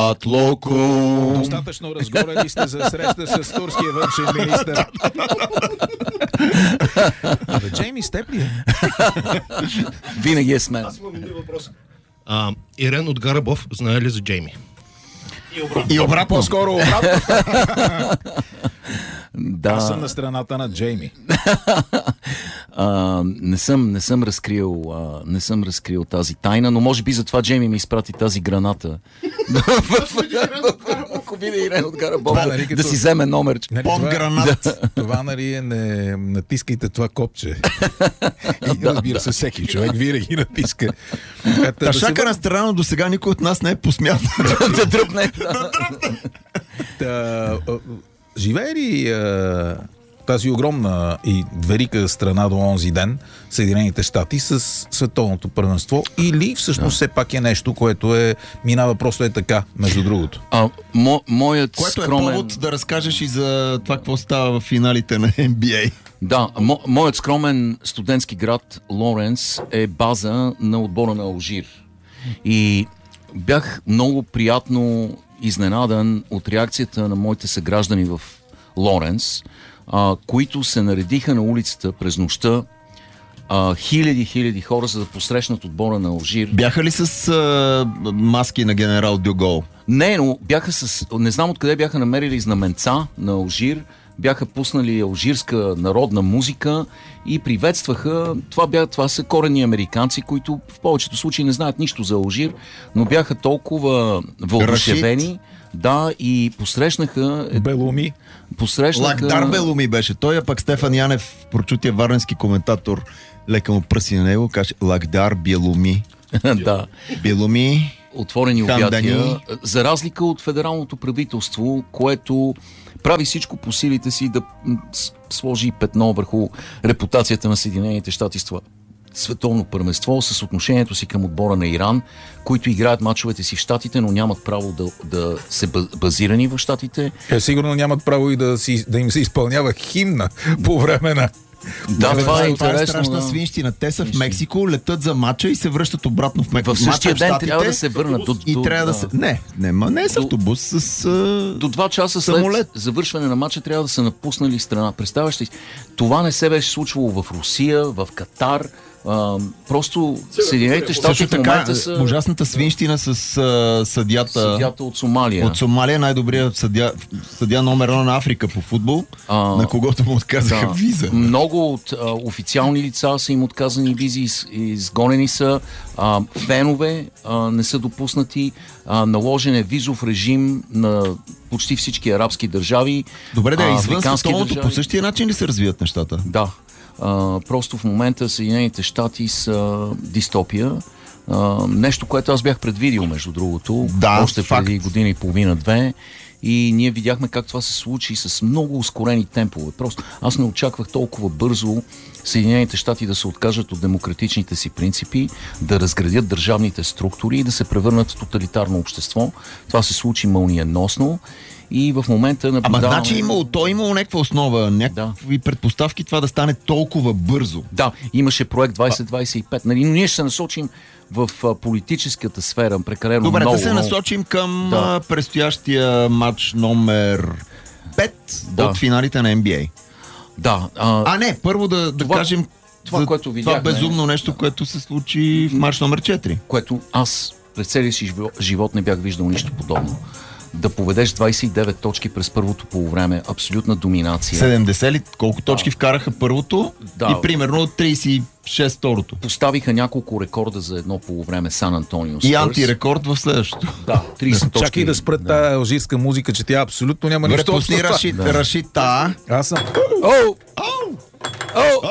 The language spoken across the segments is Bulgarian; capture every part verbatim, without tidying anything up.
Атлоко. Достатъчно разгорели сте за среща с турския външен министър. Абе, Джейми, с теб ли е? Винаги е с мен. Аз имам един въпрос. А, Ирен от Гарабов знае ли за Джейми? И обратно. И обратно. По-скоро обратно. Да. Аз съм на страната на Джейми. а, не, съм, не, съм разкрил, а, не съм разкрил тази тайна, но може би затова Джейми ми изпрати тази граната. Ако види Ирен от Гарабов, да си вземе номер. Помгранат. Това, нали, е не натискайте това копче. И разбира се, всеки човек винаги натиска. Та шака на страна, до сега никой от нас не е посмял да дръпне. Живее ли а, тази огромна и велика страна до онзи ден, Съединените щати, с световното първенство, или всъщност да. все пак е нещо, което е минава просто е така, между другото? А, мо, моят Което скромен... е повод да разкажеш и за това, какво става в финалите на Н Б А. Да, мо, моят скромен студентски град Лоренс е база на отбора на Алжир. И бях много приятно изненадан от реакцията на моите съграждани в Лоренс, а, които се наредиха на улицата през нощта, а, хиляди, хиляди хора, за да посрещнат отбора на Алжир. Бяха ли с а, маски на генерал Дюгол? Не, но бяха с... Не знам откъде бяха намерили знаменца на Алжир, бяха пуснали алжирска народна музика и приветстваха. Това, бя, това са коренни американци, които в повечето случаи не знаят нищо за Алжир, но бяха толкова въодушевени. Да, и посрещнаха... Белуми. Посрещнаха... Лакдар Белуми беше. Той, а пък Стефан Янев, прочутия варненски коментатор, лека му пръси на него, каже Лакдар Белуми. Да. Белуми. Отворени обятия. За разлика от федералното правителство, което прави всичко по силите си да сложи петно върху репутацията на Съединените щати с това световно първенство, с отношението си към отбора на Иран, които играят мачовете си в щатите, но нямат право да, да се базирани в щатите. Е, сигурно нямат право и да, си, да им се изпълнява химна по време на... Да, да, това е интересно. Това е страшна да. свинщина. Те са в Мексико, летят за мача и се връщат обратно в Мексико. В същия ден щатите, трябва да се върнат. До, и до, трябва да, да се... Не, не, ма не е с автобус, с а... До два часа след самолет. Завършване на мача трябва да са напуснали страна. Представяш ли? Това не се беше случвало в Русия, в Катар. А, просто Съединените щати в момента са... Ужасната свинщина с а, съдята... Съдята от Сомалия. От Сомалия, най-добрият съдя, съдя номер едно на Африка по футбол, а, на когото му отказаха да. виза. Много от а, официални лица са им отказани визи, из, изгонени са, а, фенове а, не са допуснати, а, наложен е визов режим на почти всички арабски държави. Добре, да, извън световното държави. По същия начин ли се развият нещата? Да. Uh, просто в момента Съединените щати са дистопия. Uh, нещо, което аз бях предвидил, между другото, да, още факт. преди година и половина-две. И ние видяхме как това се случи с много ускорени темпове. Просто аз не очаквах толкова бързо Съединените щати да се откажат от демократичните си принципи, да разградят държавните структури и да се превърнат в тоталитарно общество. Това се случи мълниеносно. И в момента наблюдаваме... Ама значи имало, то имало някаква основа, някакви да. предпоставки това да стане толкова бързо. Да, имаше проект двайсет двайсет и пет, нали? Но ние ще се насочим в а, политическата сфера прекалено Добре, много. Добре, да се но... насочим към да. а, предстоящия матч номер пет да. от финалите на Н Б А. Да. А, а не, първо да, да това, кажем това, което видяхме, това безумно нещо, което се случи в матч номер четири. Което аз през целия си живот не бях виждал нищо подобно. Да поведеш двайсет и девет точки през първото полувреме, абсолютна доминация. седемдесет ли? Колко точки да. вкараха първото да. и примерно трийсет и шест второто. Поставиха няколко рекорда за едно полувреме Сан Антонио Спърс. И антирекорд в следващото. Да, трийсет точки. Чакай да спрат да. тази алжирска музика, че тя абсолютно няма нищо общо. Пусни Рашид, да. Рашид Та. Аз съм... Оу! Оу!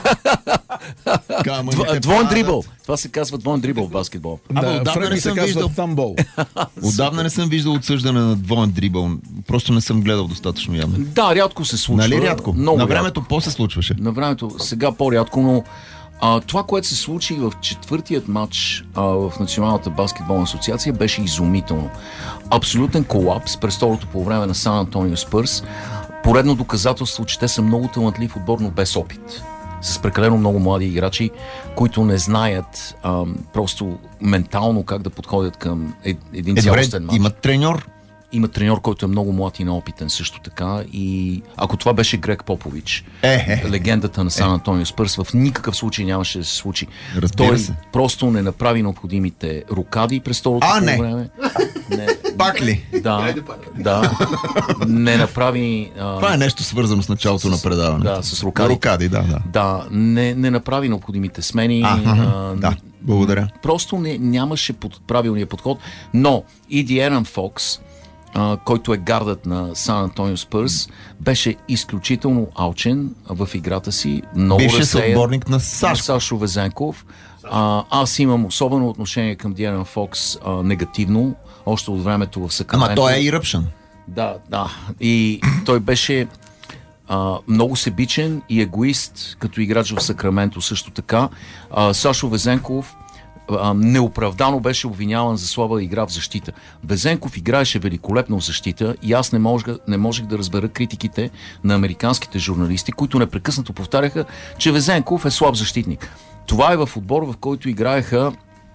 Двоен дрибъл. Това се казва двоен дрибъл в баскетбол. Абе, да, отдавна не съм виждал тамбол. Отдавна не съм виждал отсъждане на двоен дрибъл. Просто не съм гледал достатъчно явно. Да, рядко се случва. Нали рядко? Много на времето рядко. по-се случваше. На времето сега по-рядко, но а, това, което се случи в четвъртият матч а, в Националната баскетболна асоциация, беше изумително. Абсолютен колапс през второто по време на Сан Антонио Спърс. Поредно доказателство, че те са много талантлив отбор, но без опит. с прекалено много млади играчи, които не знаят а, просто ментално как да подходят към е, един Е, добре, цялостен матч. имат треньор. Има треньор, който е много млад и неопитен също така. И ако това беше Грег Попович, Е, е. легендата на Сан Антонио Спърс, в никакъв случай нямаше да се случи. Разбира Той се. просто не направи необходимите рокади през второто А, не. време. Не. Пак ли? Да, да. Не направи... а, Това е нещо свързано с началото на предаването. Да, с рокади. Рокади, да, да. Да, не, не направи необходимите смени. А, а, да, благодаря. Просто не, нямаше под, правилния подход. Но и Диерън Фокс, а, който е гардът на Сан Антонио Спърс, беше изключително алчен в играта си. Много Бивши разсеян съотборник на на Сашко. Сашо Везенков. А, аз имам особено отношение към Диерън Фокс а, негативно, още от времето в Сакраменто. Ама той е и ръпшан. Да, да. И той беше а, много себичен и егоист, като играч в Сакраменто също така. А, Сашо Везенков а, неоправдано беше обвиняван за слаба игра в защита. Везенков играеше великолепно в защита и аз не можех, не можех да разбера критиките на американските журналисти, които непрекъснато повтаряха, че Везенков е слаб защитник. Това е в отбор, в който играеха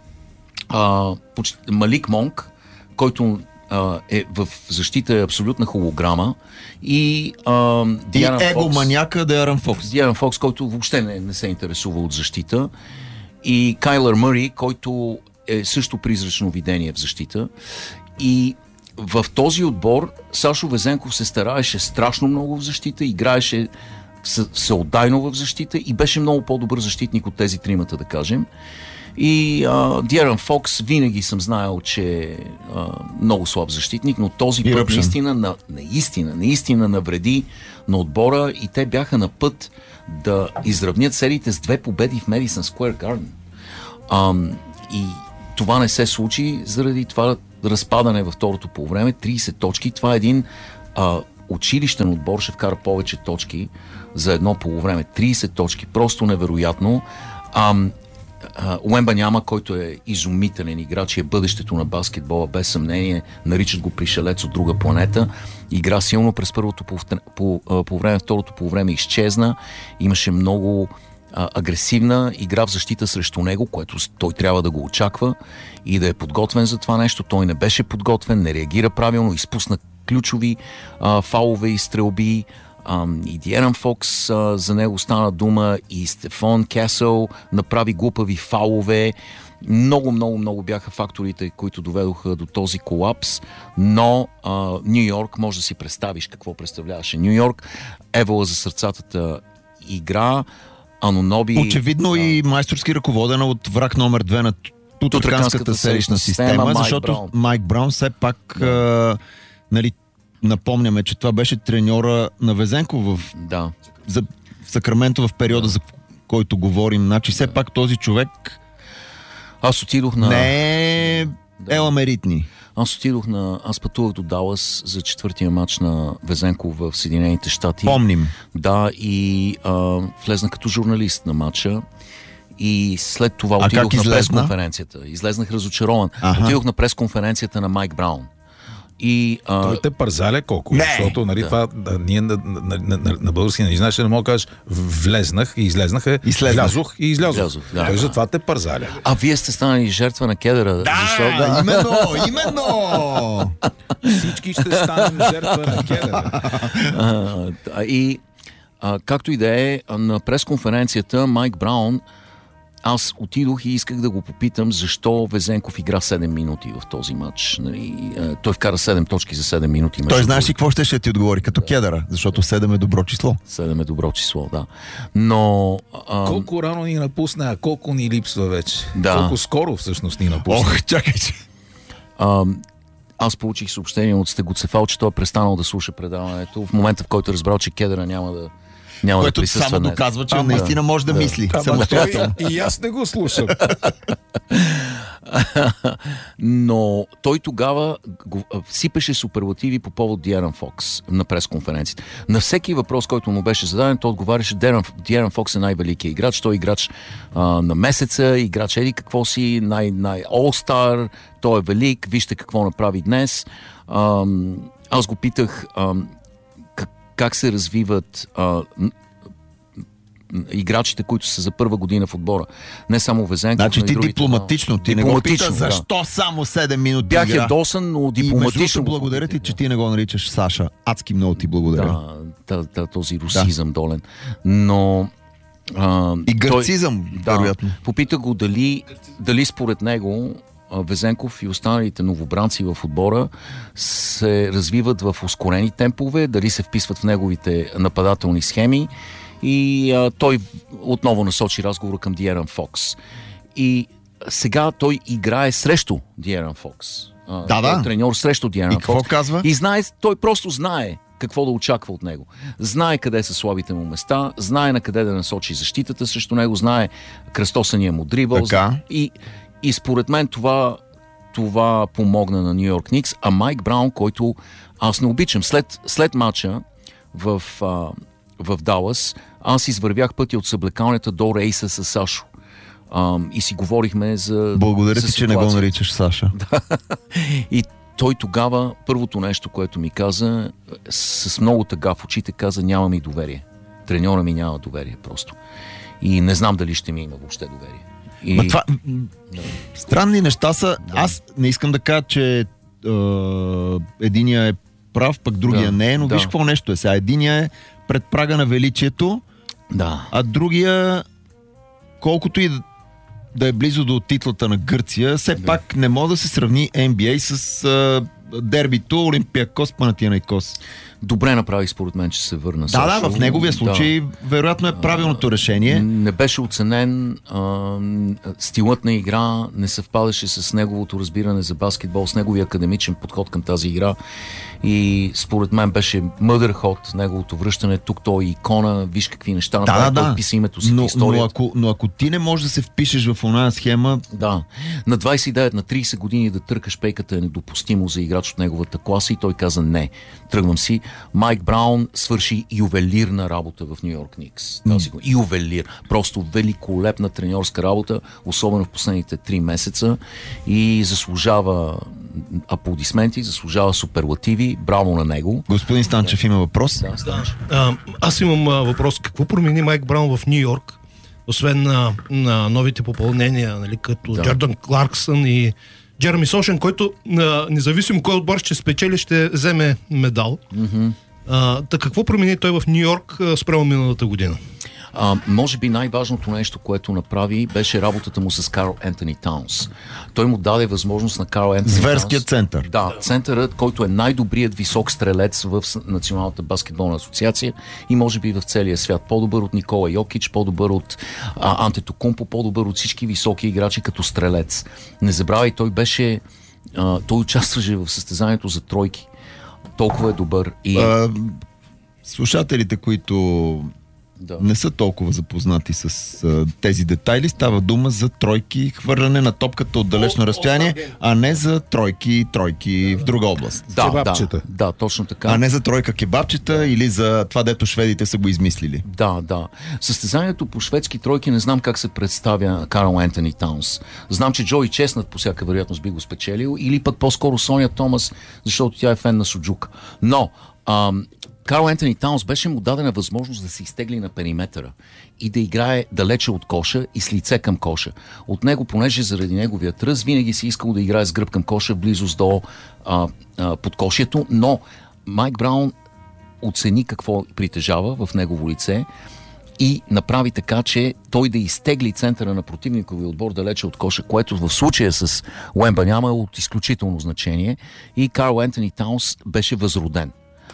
а, почти, Малик Монк, който а, е в защита е абсолютна холограма, и а, И Диерън Фокс, егоманяка Диерън Фокс. Диерън Фокс, който въобще не, не се интересува от защита, и Кайлър Мъри, който е също призрачно видение в защита. И в този отбор Сашо Везенков се стараеше страшно много в защита, играеше всеотдайно в защита и беше много по-добър защитник от тези тримата, да кажем. И а, Диерън Фокс винаги съм знаел, че е а, много слаб защитник, но този И път ръпшен. наистина, на, наистина, наистина навреди на отбора и те бяха на път да изравнят сериите с две победи в Медисън Скуер Гарден. Ам, и това не се случи заради това разпадане във второто полувреме. трийсет точки. Това е един а, училищен отбор, ще вкара повече точки за едно полувреме. трийсет точки. Просто невероятно. Ам, Уемба няма, който е изумителен играч и е бъдещето на баскетбола, без съмнение. Наричат го пришелец от друга планета. Игра силно през първото по, по, по време, второто по време изчезна. Имаше много а, агресивна игра в защита срещу него, което той трябва да го очаква и да е подготвен за това нещо. Той не беше подготвен, не реагира правилно, изпусна ключови а, фалове и стрелби. Um, и Диерън Фокс, uh, за него стана дума, и Стефон Кесъл направи глупави фалове. Много, много, много бяха факторите, които доведоха до този колапс, но Ню Йорк, може да си представиш какво представляваше Ню Йорк. Евола за сърцатата игра, Аноноби... Очевидно а, и майсторски ръководена от враг номер две на Тутраканската селищна система, Майк защото Браун. Майк Браун все пак а, нали, напомняме, че това беше треньора на Везенков в, Да. за, в Сакраменто в периода, за който говорим. Значи все пак този човек Аз отидох на... не е еламеритни. Аз отидох на... Аз пътувах до Далас за четвъртия матч на Везенков в Съединените щати. Помним. Да, и а, влезнах като журналист на матча. И след това А отидох как на излезна? пресконференцията. Излезнах разочарован. Аха. Отидох на пресконференцията на Майк Браун. И а, Той те пързаля колко? Не! Защото нали, Да. това, да, ние на, на, на, на, на български не знаеш, не мога да кажеш влезнах и излезнах е, Излезнах. влязох и излязох. Излязох, да. Той затова те пързаля. а вие сте станали жертва на кедъра. Защо? Да, именно, именно! Всички ще станем жертва на кедъра. А, и а, както и да е, на пресконференцията Майк Браун, аз отидох и исках да го попитам защо Везенков игра седем минути в този матч. Нали, а, той вкара седем точки за седем минути. Той между знаеш ли другото. какво ще, ще ти отговори? Като кедъра, защото седем е добро число. седем е добро число, да. Но... А, Колко рано ни напусна, а колко ни липсва вече. Да. Колко скоро всъщност ни напусна. Ох, чакай, че... а, аз получих съобщение от Стегоцефал, че той е престанал да слуша предаването в момента, в който е разбрал, че кедъра няма да няма да Което присъства само днес. доказва, че Ама- наистина може да, да. мисли. Ама Самостоятелно. той и аз не го слушам. Но той тогава го, а, сипеше суперлативи по повод Диерън Фокс на пресконференцията. На всеки въпрос, който му беше зададен, той отговаряше: Диерън, Диерън Фокс е най-великият играч, той е играч а, на месеца, играч еди какво си, най- най-all-star, той е велик, вижте какво направи днес. А, аз го питах а, как, как се развиват а, играчите, които са за първа година в отбора. Не само Везенков, Значи но и ти другите. дипломатично, ти дипломатично, не го пита да. защо само седем минути Бях игра. ядосан, но И между дипломатично. другото, благодаря ти, че ти не го наричаш Саша. Адски много ти благодаря. Да, да, да, този русизъм да. долен. Но... А, И гърцизъм, той, вероятно. Да, попита го дали, дали според него Везенков и останалите новобранци в отбора се развиват в ускорени темпове, дали се вписват в неговите нападателни схеми и а, той отново насочи разговора към Диерън Фокс. И сега той играе срещу Диерън Фокс. А, Да, да. Той е треньор срещу Диерън И Фокс. какво казва? И знае, той просто знае какво да очаква от него. Знае къде са слабите му места, знае на къде да насочи защитата срещу него, знае кръстосания му дрибъл. Така. И, и според мен това, това помогна на Ню Йорк Никс. А Майк Браун, който аз не обичам, след, след матча в, а, в Далас, аз извървях пътя от съблекалнята до рейса с Сашо. А, и си говорихме за Благодаря за ти, че не го наричаш Саша. И той тогава, първото нещо, което ми каза, с много тъга в очите, каза: няма ми доверие. Треньора ми няма доверие просто. И не знам дали ще ми има въобще доверие. И... Ма това... Странни неща са. Да. Аз не искам да кажа, че е, единия е прав, пък другия Да, не е, но да. виж какво нещо е сега. Единия е пред прага на величието, Да. а другия, колкото и да, да е близо до титлата на Гърция, все Да. пак не може да се сравни Н Б А с а, дербито Олимпиакос Панатинаикос. Добре направи според мен, че се върна. Да, Сашо. да, в неговия случай Да. вероятно е правилното решение. Не беше оценен, а, стилът на игра не съвпадаше с неговото разбиране за баскетбол, с неговия академичен подход към тази игра и според мен беше мъдър ход неговото връщане. Тук той е икона, виж какви неща Да, направи, да, той да. вписа името си в Но, но, историята. ако, но ако ти не можеш да се впишеш в оная схема, Да, на двайсет и девет, на трийсет години да търкаш пейката е недопустимо за играч от неговата класа и той каза не, тръгвам си. Майк Браун свърши ювелирна работа в Ню Йорк Никс. Тази го- Ювелир. Просто великолепна треньорска работа, особено в последните три месеца и заслужава аплодисменти, заслужава суперлативи. Браво на него. господин Станчев има въпрос. Да, Станчев. А, аз имам а, въпрос. Какво промени Майк Браун в Ню Йорк, освен на, на новите попълнения, нали, като Да. Джордан Кларксън и Джереми Сошен, който а, независимо кой отбор ще спечели, ще вземе медал. Mm-hmm. А, та какво промени той в Ню Йорк а, спрямо миналата година? А, може би най-важното нещо, което направи, беше работата му с Карл Ентони Таунс. Той му даде възможност на Карл Ентони Зверският Таунс- център. Да, центърът, който е най-добрият висок стрелец в Националната баскетболна асоциация и може би в целия свят. По-добър от Никола Йокич, по-добър от а, Антетокумпо, по-добър от всички високи играчи като стрелец. Не забравяй, той беше... А, той участваше в състезанието за тройки. Толкова е добър. И... А, слушателите, които да. не са толкова запознати с а, тези детайли, става дума за тройки, хвърляне на топката от далечно разстояние, а не за тройки, тройки в друга област. Да, Кебабчета. да, да, точно така. А не за тройка кебабчета или за това, дето шведите са го измислили. Да, да. Състезанието по шведски тройки не знам как се представя Карл Ентони Таунс. Знам, че Джои Чеснат по всяка вероятност би го спечелил или пък по-скоро Соня Томас, защото тя е фен на Суджука. Но ам, Карл Ентони Таунс беше му дадена възможност да се изтегли на периметъра и да играе далече от коша и с лице към коша. От него, понеже заради неговия тръс, винаги си искал да играе с гръб към коша в близост до а, а, подкошието, но Майк Браун оцени какво притежава в негово лице и направи така, че той да изтегли центъра на противниковия отбор далече от коша, което в случая с Уемба няма от изключително значение и Карл Ентони Таунс беше възроден.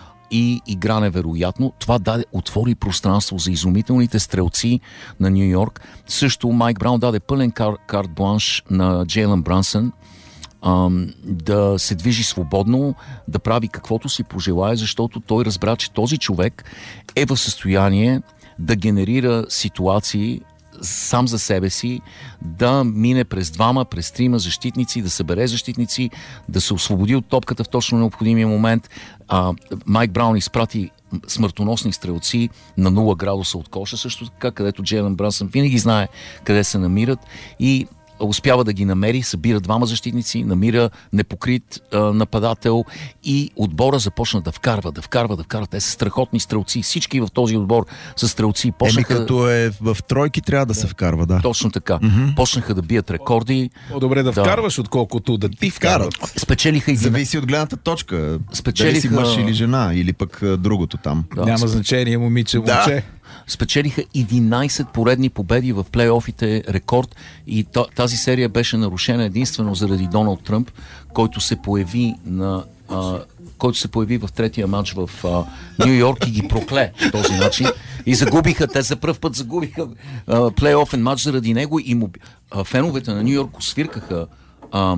И игра невероятно. Това даде, отвори пространство за изумителните стрелци на Ню Йорк. Също Майк Браун даде пълен кар, карт бланш на Джейлън Брансън ам, да се движи свободно, да прави каквото си пожелае, защото той разбра, че този човек е в състояние да генерира ситуации сам за себе си, да мине през двама, през трима защитници, да събере защитници, да се освободи от топката в точно необходимия момент. А, Майк Браун изпрати смъртоносни стрелци на нула градуса от коша, също така, където Джейлън Брансън винаги знае къде се намират и успява да ги намери, събира двама защитници, намира непокрит а, нападател и отбора започна да вкарва, да вкарва, да вкарва. Те са страхотни стрелци. Всички в този отбор са стрелци. Почнаха... Еми като е в тройки трябва да се вкарва, да. Точно така. Mm-hmm. Почнаха да бият рекорди. По-добре да, да вкарваш, отколкото да ти вкарат. Спечелиха и... Зависи от гледната точка. Спечелиха... Дали си мъж или жена, или пък другото там. Да. Няма значение, момиче, момче. Да. Спечелиха единайсет поредни победи в плейофите, рекорд, и тази серия беше нарушена единствено заради Доналд Тръмп, който се появи на а, който се появи в третия матч в Ню Йорк и ги прокле по този начин. И загубиха, те за пръв път загубиха а, плейофен матч заради него и му, а, феновете на Ню Йорк освиркаха а,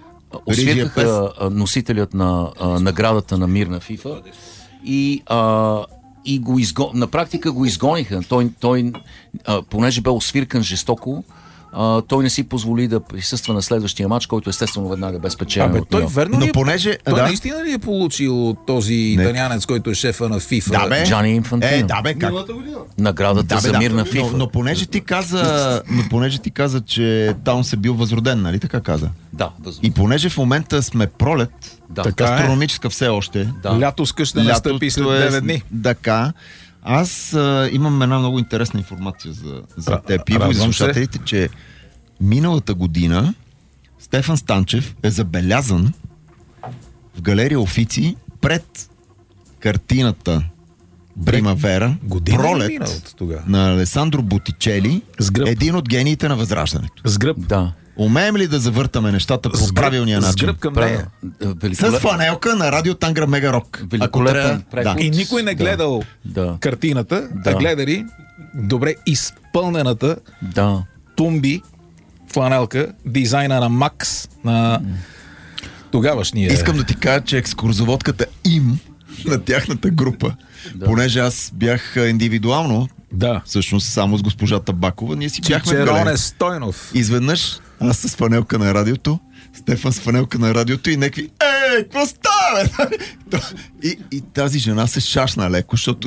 освиркаха а, носителят на а, наградата на мир на ФИФА и а, и го изго... на практика го изгониха. Той, той а, понеже бе освиркан жестоко, а, той не си позволи да присъства на следващия матч, който естествено веднага бе спечелен. Абе, от той него. верно Но ли е, понеже... той да. наистина ли е получил този италианец, който е шефа на ФИФА? Да, бе. Джани Инфантино. Е, да, бе, как? Наградата Да, бе, за да. мир на ФИФА. Но, но понеже ти каза, но понеже ти каза, че Таунс е бил възроден, нали така каза? Да, възможно. И понеже в момента сме пролет, Да. Така е. астрономическа все още, Да. Лято ще настъпи след Лятото е девет дни. Така. Аз а, имам една много интересна информация за, за Ра- теб, Иво, и за радвам се. слушателите, че миналата година Стефан Станчев е забелязан в галерия Офици пред картината Примавера, Година ли Пролет мина от тогава? на Алесандро Бутичели, С гръб. един от гениите на Възраждането. С гръб. Да. Умеем ли да завъртаме нещата по С гръб- правилния С начин? гръб към Правилно. нея. С Великолепен. фланелка на радио Тангра Мега Рок. Ако Великолепен трябва, преход. да. И никой не гледал Да. картината, Да. а гледали добре изпълнената Да. тумби фланелка, дизайна на Макс, на тогавашния. Искам да ти кажа, че екскурзоводката им на тяхната група, да. Понеже аз бях а, индивидуално, Да. всъщност само с госпожа Табакова, ние си бяхме в Чичероне галерия. Стойнов. Изведнъж аз с фанелка на радиото, Стефан с фанелка на радиото и някакви, е, какво става? бе?» и, и тази жена се шашна леко, защото